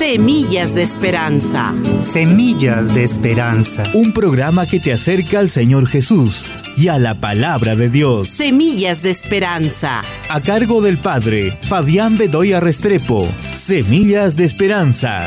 Semillas de Esperanza. Semillas de Esperanza. Un programa que te acerca al Señor Jesús y a la palabra de Dios. Semillas de Esperanza. A cargo del Padre Fabián Bedoya Restrepo. Semillas de Esperanza.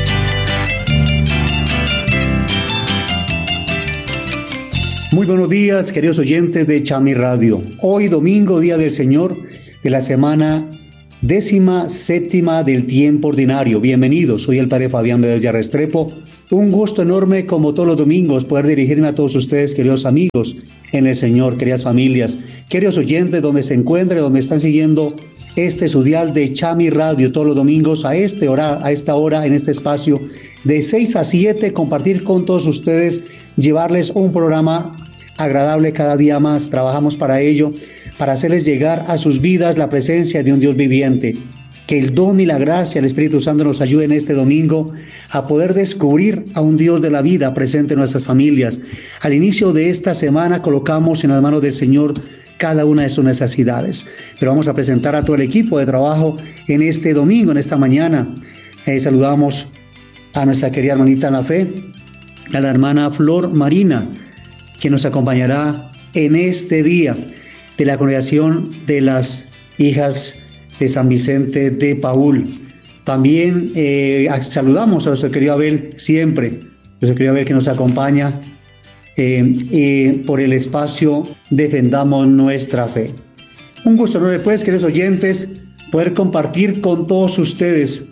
Muy buenos días, queridos oyentes de Chami Radio. Hoy domingo, Día del Señor, de la semana 17ª del tiempo ordinario. Bienvenidos, soy el Padre Fabián Bedoya Restrepo. Un gusto enorme, como todos los domingos, poder dirigirme a todos ustedes, queridos amigos en el Señor, queridas familias, queridos oyentes, donde se encuentren, donde están siguiendo su dial de Chami Radio todos los domingos a esta hora, en este espacio, de 6 a 7, compartir con todos ustedes, llevarles un programa agradable cada día más. Trabajamos para ello, para hacerles llegar a sus vidas la presencia de un Dios viviente. Que el don y la gracia del Espíritu Santo nos ayuden este domingo a poder descubrir a un Dios de la vida presente en nuestras familias. Al inicio de esta semana colocamos en las manos del Señor cada una de sus necesidades. Pero vamos a presentar a todo el equipo de trabajo en este domingo, en esta mañana. Saludamos a nuestra querida hermanita en la fe, a la hermana Flor Marina, que nos acompañará en este día de la congregación de las hijas de San Vicente de Paúl. También saludamos a nuestro querido Abel siempre, nuestro querido Abel que nos acompaña por el espacio Defendamos Nuestra Fe. Un gusto enorme, pues, queridos oyentes, poder compartir con todos ustedes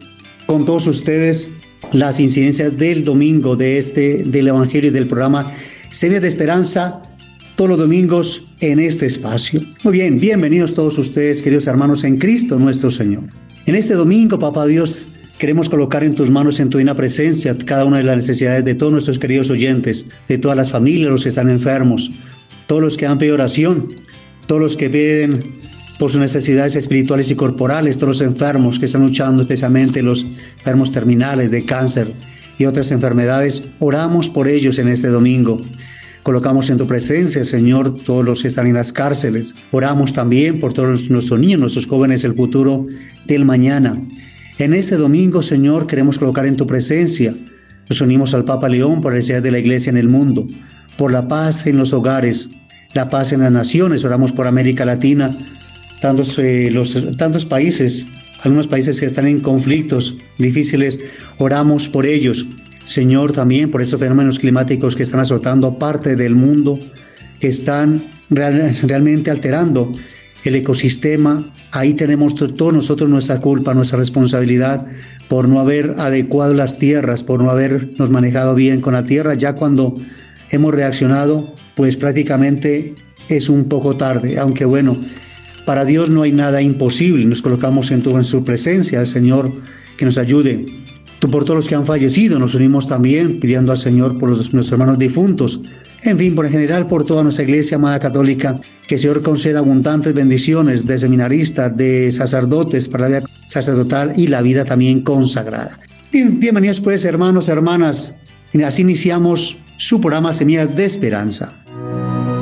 las incidencias del domingo del Evangelio y del programa Semillas de Esperanza, todos los domingos en este espacio. Muy bien, bienvenidos todos ustedes, queridos hermanos en Cristo nuestro Señor. En este domingo, Papá Dios, queremos colocar en tus manos, en tu divina presencia, cada una de las necesidades de todos nuestros queridos oyentes, de todas las familias, los que están enfermos, todos los que han pedido oración, todos los que piden por sus necesidades espirituales y corporales, todos los enfermos que están luchando, especialmente los enfermos terminales de cáncer y otras enfermedades. Oramos por ellos en este domingo. Colocamos en tu presencia, Señor, todos los que están en las cárceles. Oramos también por todos nuestros niños, nuestros jóvenes, el futuro del mañana. En este domingo, Señor, queremos colocar en tu presencia. Nos unimos al Papa León por la necesidad de la Iglesia en el mundo, por la paz en los hogares, la paz en las naciones. Oramos por América Latina, tantos países, algunos países que están en conflictos difíciles. Oramos por ellos. Señor, también por esos fenómenos climáticos que están azotando parte del mundo, que están realmente alterando el ecosistema. Ahí tenemos todos nosotros nuestra culpa, nuestra responsabilidad por no haber adecuado las tierras, por no habernos manejado bien con la tierra. Ya cuando hemos reaccionado, pues prácticamente es un poco tarde, aunque bueno, para Dios no hay nada imposible. Nos colocamos en su presencia, Señor, que nos ayude. Tú por todos los que han fallecido, nos unimos también pidiendo al Señor por nuestros hermanos difuntos. En fin, por en general, por toda nuestra Iglesia amada católica, que el Señor conceda abundantes bendiciones de seminaristas, de sacerdotes para la vida sacerdotal y la vida también consagrada. Bienvenidos pues, hermanos, hermanas. Así iniciamos su programa Semillas de Esperanza.